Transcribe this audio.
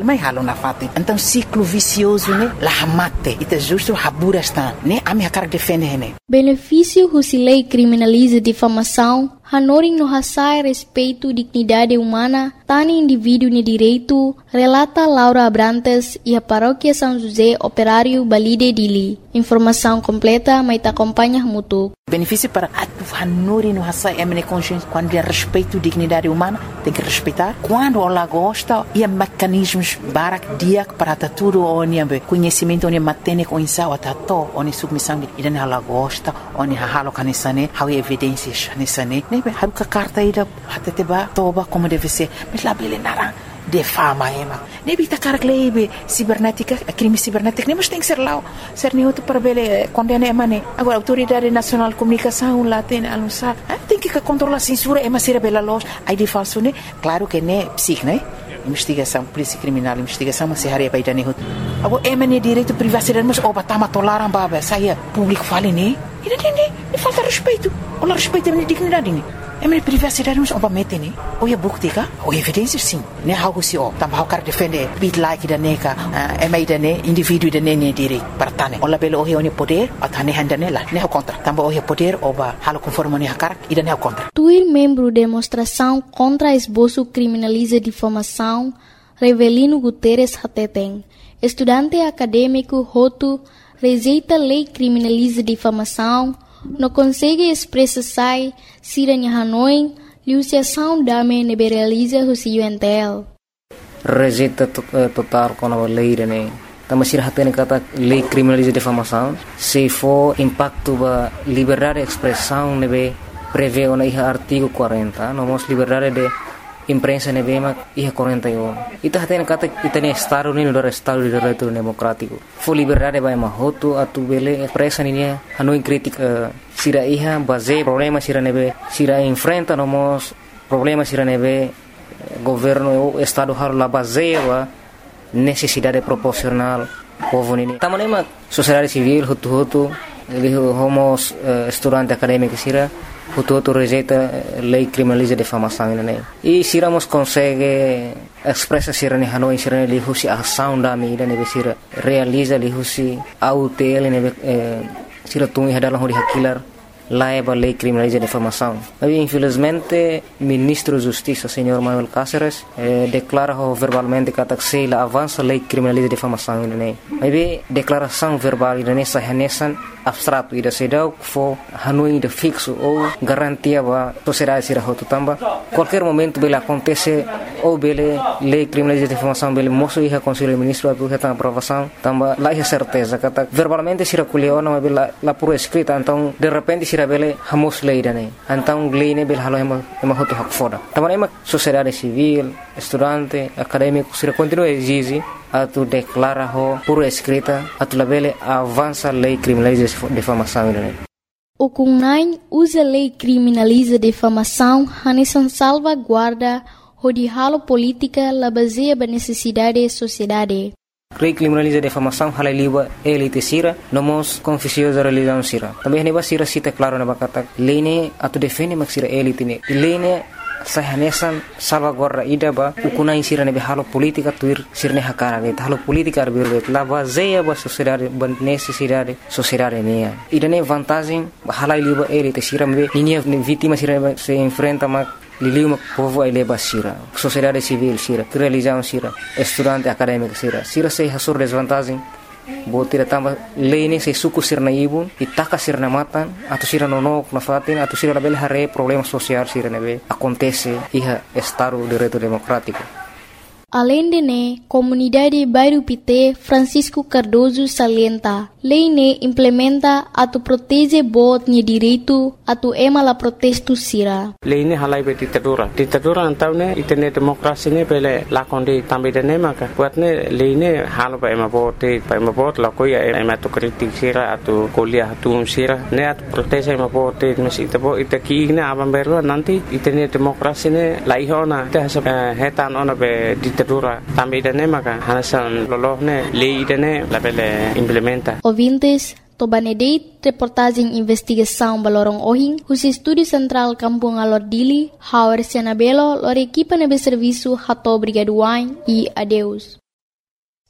Mas halo na fati. Então ciclo vicioso, né? La mate. Ita justo habura está, né? A minha cara defende, né? Benefício se lei criminaliza difamação, hanoring no hasai respeito dignidade humana, tani indivíduo ni direito, relata Laura Abrantes e a paróquia São José Operário Balide Dili. Informação completa, mas te acompanha mútuo. Benefício para hanoring no hasai é consciência quando é respeito dignidade humana, tem que respeitar. Quando ela gosta, e há mecanismos barak dia para tudo onde conhecimento onde matene com insa ou tato onde submissão de ida ela gosta, onde halo kanisane, há evidências nisane. Haru ka carta ida hateteba toba como deve ser, mas lá bele narang de fama ema. Nebi ta cara glebe cibernética, crime cibernético, mas tem que ser lá, ser neuto para bele condena emane. Agora autoridade nacional de comunicação lá tem anunciar, tem que controlar a censura ema ser bela loja, aí de falso né? Claro que né, psique, né? Investigação, polícia criminal, investigação, mas se haria para ir agora emane direito privacidade, mas oba tama tolaram baba, saia público fale né? E não falta respeito, olha respeito a minha dignidade né? É minha privacidade, mas oba mete né? Ou é buktika, ou é evidência sim, né? Algo se ó, também o cara defende, bit like da neca, é mais da né, indivíduo da né direito para tane. Olha pelo o é poder, a tane handa nela, né o contra. Também o é poder, oba halo conforme né a cara, e da né o contra. Tuir membro de demonstração contra esboço criminaliza difamação, Revelino Guterres Hateteng, estudante acadêmico Roto, rejeita lei criminaliza difamação, não consegue expressar se a Hanoi, liuciação dame neberaliza o UNTL. Rejeita total com a lei, né? Também se hatene kata lei criminaliza difamação, se for impacto ba liberdade de expressão nebe prevê o artigo 40, nomos liberdade de imprensa nebema ia 41. Ita hatene kata itane estado ni no estado de direito democrático. Fo liberdade ba mahoto atu bele expressa ni Hanoi crítica sira iha base problema sira nebe sira enfrenta nomos problema sira nebe governo o estado har la base wa necessidade proporcional povo ni. Tamanema sociedade civil hutu homos estudante acadêmico sira hutu rejeita lei criminaliza difamação né. E siramos consegue expressa sira ni Hanoi sira ni husi ação da mida nebe sira realiza li husi autel nebe sira tungi hadalah hori hakilar laiba lei criminaliza difamação. Mas infelizmente ministro de Justiça senhor Manuel Cáceres declara verbalmente que se la avança lei criminaliza difamação né. Mas declaração verbal né sahanesan abstrato ida sedau fo Hanoi de fixo ou garantia ba sociedade sira hotu tamba qualquer momento bela acontece ou bele lei criminaliza difamação bele moço ia conselho ministro atu reta aprovação tamba lá é certeza que verbalmente sira colheu não bela lá por escrita então de repente sira bele hamos lei dane então lei ne bele halo ema hotu hak foda tamba ema sociedade civil estudante acadêmico sira continua exige atu declara ho por escrita atu labele avança lei criminaliza difamação né. O CUNAI usa lei criminaliza difamação hanesan salvaguarda de halo política la baseia ba necessidade da sociedade. Lei criminaliza difamação hala liba elite sira nomos confusiosa religião sira. Também neba sira cita claro na bakata lei ne atu defende mak sira elite ne. Lei ne sahanesan salvaguarda ida ba ukunai sira nebe halo politika tuir sirne hakara ge halo politika arbir la baseia ba sociedade ba necessidade sociedade ne ida ne vantagem hala liba elite sira me ninia vítima sira se enfrenta mak liliu povo ai leba sira sociedade civil sira religião sira estudante acadêmico sira se hasur desvantagem botira tamba lei se suku sirna ibun itaka sirna matan atau sira nonok na fatin atau sira bel hare problema social sira nebe acontece iha estado de direito democrático. Além de ne, comunidade Bairro Pité Francisco Cardoso salienta, lei ne implementa atu protege bot ni direito atu ema la protesto sira. Lei ne halai be ditadura antau ne itene demokrasi ne pele lakonde tambe de ne maka buat ne lei ne halo ba ema bot la koya ema to kritik sira atu kuliah atu sira ne atu protege ema bot mesi tabo itaki ne abam berlo nanti itene demokrasi ne laihona te hetan ona be ditadura tambe de ne maka hanasan loloh ne lei de ne la pele implementa. Ouvintes, Tobanedeit, reportagem investigação Balorong Ohing, o Estúdio Central Kampung Alordili, Hauer Senabelo, lor equipa nebe serviço Hato Brigaduain e adeus.